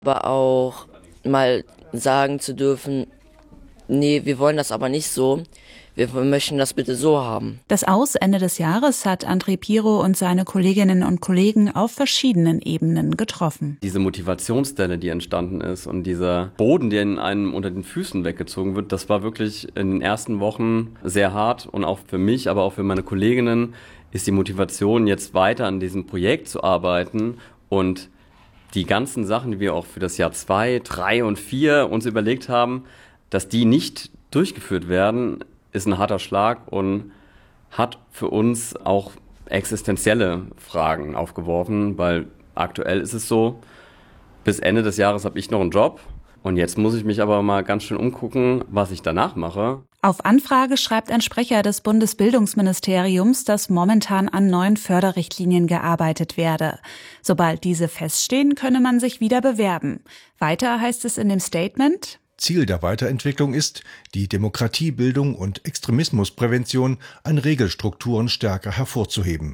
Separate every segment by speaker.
Speaker 1: Aber auch mal sagen zu dürfen, nee, wir wollen das aber nicht so. Wir möchten das bitte so haben.
Speaker 2: Das Aus Ende des Jahres hat André Piro und seine Kolleginnen und Kollegen auf verschiedenen Ebenen getroffen.
Speaker 3: Diese Motivationsdelle, die entstanden ist und dieser Boden, der in einem unter den Füßen weggezogen wird, das war wirklich in den ersten Wochen sehr hart. Und auch für mich, aber auch für meine Kolleginnen ist die Motivation, jetzt weiter an diesem Projekt zu arbeiten und die ganzen Sachen, die wir auch für das Jahr 2, 3 und 4 uns überlegt haben, dass die nicht durchgeführt werden, ist ein harter Schlag und hat für uns auch existenzielle Fragen aufgeworfen, weil aktuell ist es so, bis Ende des Jahres habe ich noch einen Job und jetzt muss ich mich aber mal ganz schön umgucken, was ich danach mache.
Speaker 2: Auf Anfrage schreibt ein Sprecher des Bundesbildungsministeriums, dass momentan an neuen Förderrichtlinien gearbeitet werde. Sobald diese feststehen, könne man sich wieder bewerben. Weiter heißt es in dem Statement:
Speaker 4: Ziel der Weiterentwicklung ist, die Demokratiebildung und Extremismusprävention an Regelstrukturen stärker hervorzuheben.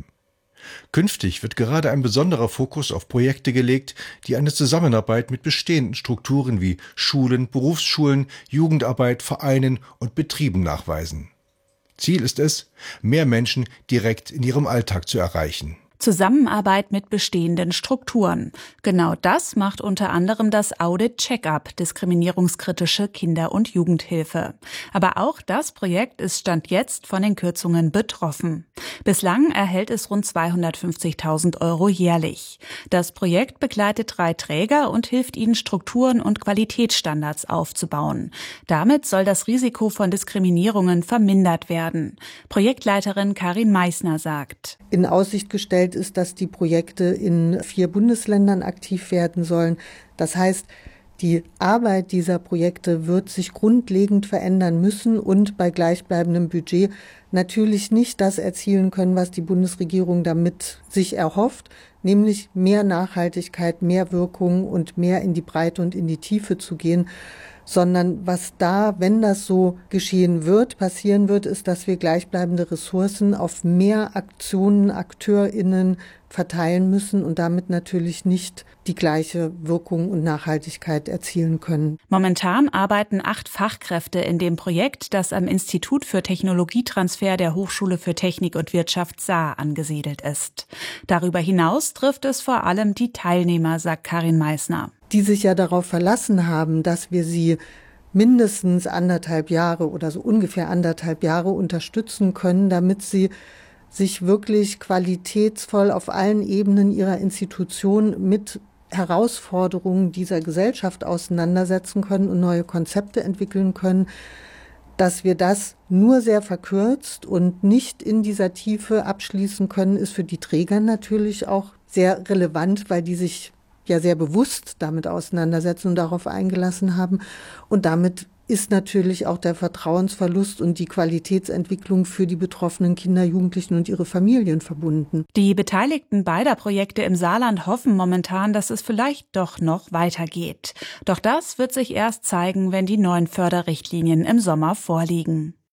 Speaker 4: Künftig wird gerade ein besonderer Fokus auf Projekte gelegt, die eine Zusammenarbeit mit bestehenden Strukturen wie Schulen, Berufsschulen, Jugendarbeit, Vereinen und Betrieben nachweisen. Ziel ist es, mehr Menschen direkt in ihrem Alltag zu erreichen.
Speaker 2: Zusammenarbeit mit bestehenden Strukturen. Genau das macht unter anderem das Audit Check-up, diskriminierungskritische Kinder- und Jugendhilfe. Aber auch das Projekt ist Stand jetzt von den Kürzungen betroffen. Bislang erhält es rund 250.000 € jährlich. Das Projekt begleitet 3 Träger und hilft ihnen, Strukturen und Qualitätsstandards aufzubauen. Damit soll das Risiko von Diskriminierungen vermindert werden. Projektleiterin Karin Meissner sagt:
Speaker 5: In Aussicht gestellt ist, dass die Projekte in 4 Bundesländern aktiv werden sollen. Das heißt, die Arbeit dieser Projekte wird sich grundlegend verändern müssen und bei gleichbleibendem Budget natürlich nicht das erzielen können, was die Bundesregierung damit sich erhofft, nämlich mehr Nachhaltigkeit, mehr Wirkung und mehr in die Breite und in die Tiefe zu gehen. Sondern was da, wenn das so geschehen wird, passieren wird, ist, dass wir gleichbleibende Ressourcen auf mehr Aktionen, AkteurInnen verteilen müssen und damit natürlich nicht die gleiche Wirkung und Nachhaltigkeit erzielen können.
Speaker 2: Momentan arbeiten 8 Fachkräfte in dem Projekt, das am Institut für Technologietransfer der Hochschule für Technik und Wirtschaft Saar angesiedelt ist. Darüber hinaus trifft es vor allem die Teilnehmer, sagt Karin Meissner.
Speaker 5: Die sich ja darauf verlassen haben, dass wir sie mindestens 1,5 Jahre oder so ungefähr 1,5 Jahre unterstützen können, damit sie sich wirklich qualitätsvoll auf allen Ebenen ihrer Institution mit Herausforderungen dieser Gesellschaft auseinandersetzen können und neue Konzepte entwickeln können. Dass wir das nur sehr verkürzt und nicht in dieser Tiefe abschließen können, ist für die Träger natürlich auch sehr relevant, weil die sich ja sehr bewusst damit auseinandersetzen und darauf eingelassen haben. Und damit ist natürlich auch der Vertrauensverlust und die Qualitätsentwicklung für die betroffenen Kinder, Jugendlichen und ihre Familien verbunden.
Speaker 2: Die Beteiligten beider Projekte im Saarland hoffen momentan, dass es vielleicht doch noch weitergeht. Doch das wird sich erst zeigen, wenn die neuen Förderrichtlinien im Sommer vorliegen.